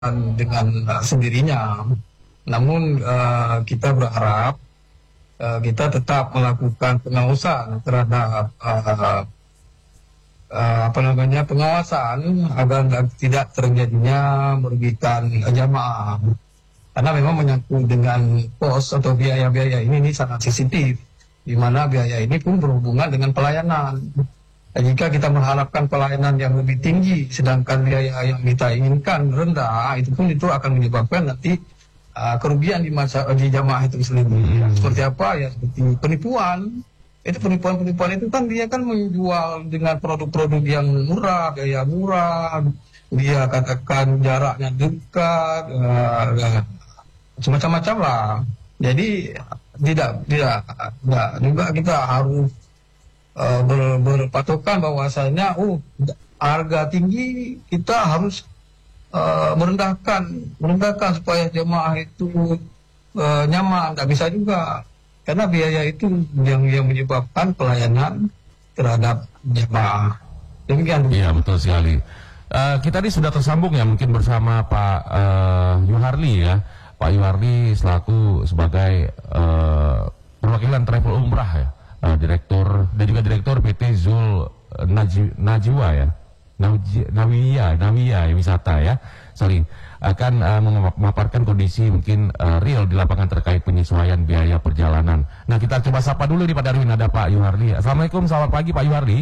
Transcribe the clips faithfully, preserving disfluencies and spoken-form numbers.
dengan uh, sendirinya. Namun uh, kita berharap uh, kita tetap melakukan pengawasan terhadap uh, uh, apa namanya pengawasan agar tidak terjadinya merugikan jamaah. Karena memang menyangkut dengan pos atau biaya-biaya ini, ini sangat sensitif, di mana biaya ini pun berhubungan dengan pelayanan. Dan jika kita mengharapkan pelayanan yang lebih tinggi, sedangkan biaya yang kita inginkan rendah, itu pun itu akan menyebabkan nanti uh, kerugian di masa di jamaah itu sendiri. Hmm. Seperti apa ya? Seperti penipuan. Itu penipuan-penipuan itu kan dia kan menjual dengan produk-produk yang murah, biaya murah, dia katakan jaraknya dekat, uh, semacam-macam lah. Jadi tidak tidak tidak juga kita harus Uh, ber, berpatokan bahwasanya oh harga tinggi kita harus uh, merendahkan merendahkan supaya jemaah itu uh, nyaman. Tak bisa juga, karena biaya itu yang yang menyebabkan pelayanan terhadap jemaah. Demikian. Iya, betul sekali. Uh, kita ini sudah tersambung ya mungkin bersama Pak uh, Yuharli ya. Pak Yuharli selaku sebagai uh, perwakilan travel umrah ya. Uh, direktur dan juga direktur P T Zul Naji, Najwa ya, Nawi, Nawiya, Nawiya ya, wisata ya, sorry, akan uh, memaparkan kondisi mungkin uh, real di lapangan terkait penyesuaian biaya perjalanan. Nah, kita coba sapa dulu nih Pak Darwin, ada Pak Yuharli. Assalamualaikum, selamat pagi Pak Yuharli.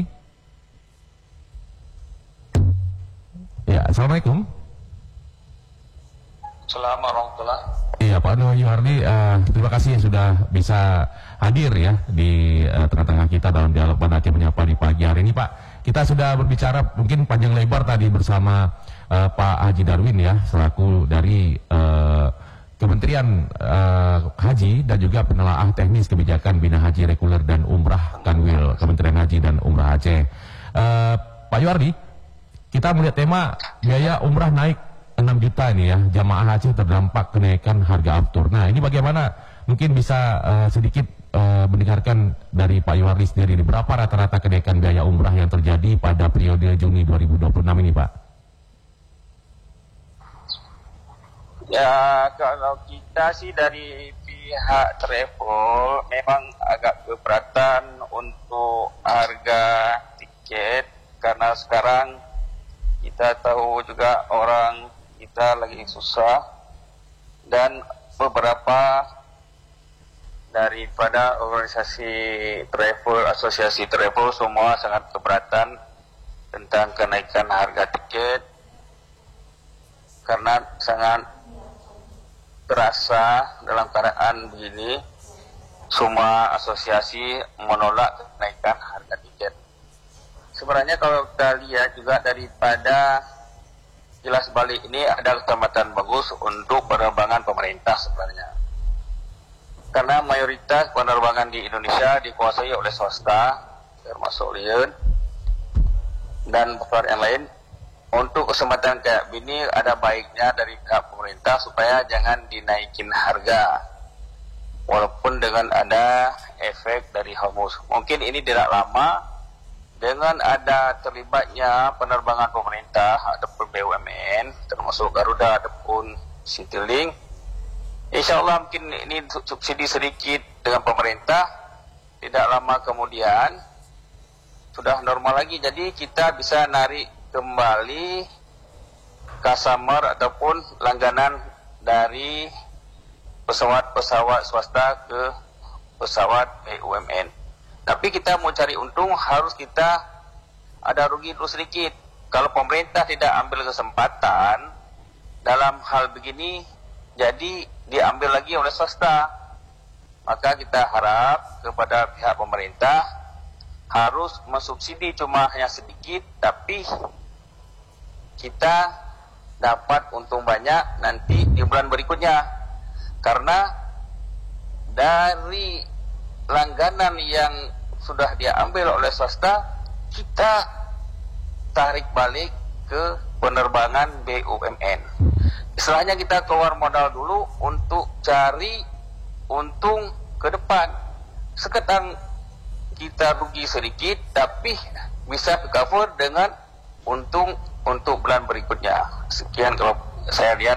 Ya, assalamualaikum. Assalamualaikum warahmatullahi. Iya Pak Yuharli, uh, terima kasih sudah bisa hadir ya di uh, tengah-tengah kita dalam dialog Banda Aceh Menyapa di pagi hari ini Pak. Kita sudah berbicara mungkin panjang lebar tadi bersama uh, Pak Haji Darwin ya, selaku dari uh, Kementerian uh, Haji dan juga penelaah teknis kebijakan Bina Haji Reguler dan Umrah Kanwil Kementerian Haji dan Umrah Aceh. Uh, Pak Yuharli, kita melihat tema biaya umrah naik enam juta ini ya, jamaah Aceh terdampak kenaikan harga aftur. Nah, ini bagaimana? Mungkin bisa uh, sedikit uh, mendengarkan dari Pak Yuharli sendiri, berapa rata-rata kenaikan biaya umrah yang terjadi pada periode Juni dua ribu dua puluh enam ini, Pak? Ya, kalau kita sih dari pihak travel memang agak keberatan untuk harga tiket, karena sekarang kita tahu juga orang kita lagi susah, dan beberapa daripada organisasi travel, asosiasi travel semua sangat keberatan tentang kenaikan harga tiket, karena sangat terasa dalam keadaan begini semua asosiasi menolak kenaikan harga tiket. Sebenarnya kalau kita lihat juga daripada jelas balik ini ada kesempatan bagus untuk penerbangan pemerintah sebenarnya, karena mayoritas penerbangan di Indonesia dikuasai oleh swasta termasuk Lion dan perusahaan yang lain. Untuk kesempatan kayak ini ada baiknya dari pihak pemerintah supaya jangan dinaikin harga walaupun dengan ada efek dari Hormuz. Mungkin ini tidak lama, dengan ada terlibatnya penerbangan pemerintah ataupun B U M N termasuk Garuda ataupun Citylink, insya Allah mungkin ini subsidi sedikit dengan pemerintah, tidak lama kemudian sudah normal lagi. Jadi kita bisa narik kembali customer ataupun langganan dari pesawat-pesawat swasta ke pesawat B U M N. Tapi kita mau cari untung harus kita ada rugi dulu sedikit. Kalau pemerintah tidak ambil kesempatan dalam hal begini, jadi diambil lagi oleh swasta. Maka kita harap kepada pihak pemerintah harus mensubsidi cuma hanya sedikit, tapi kita dapat untung banyak nanti di bulan berikutnya. Karena dari langganan yang sudah diambil oleh swasta, kita tarik balik ke penerbangan B U M N. Istilahnya kita keluar modal dulu untuk cari untung ke depan. Sekedar kita rugi sedikit, tapi bisa cover dengan untung untuk bulan berikutnya. Sekian kalau saya lihat